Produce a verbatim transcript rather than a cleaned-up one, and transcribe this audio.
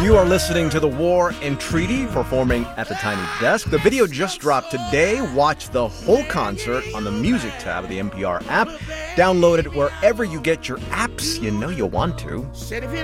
You are listening to The War and Treaty, performing at the Tiny Desk. The video just dropped today. Watch the whole concert on the Music tab of the N P R app. Download it wherever you get your apps. You know you'll want to.